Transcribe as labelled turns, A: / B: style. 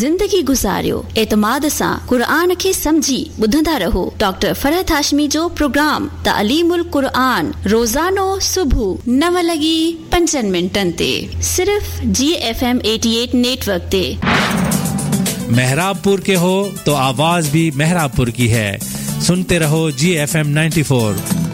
A: ज़िंदगी गुज़ारियो एतमाद सां क़ुरान खे समझी ॿुधंदा रहो डॉक्टर फरहत हाशमी जो प्रोग्राम तालीमुल क़ुरान रोज़ानो सुबुह 9:05 ते सिर्फ GFM 88 नेटवर्क ते।
B: मेहराबपुर के हो तो आवाज भी मेहराबपुर की है। सुनते रहो GFM 94।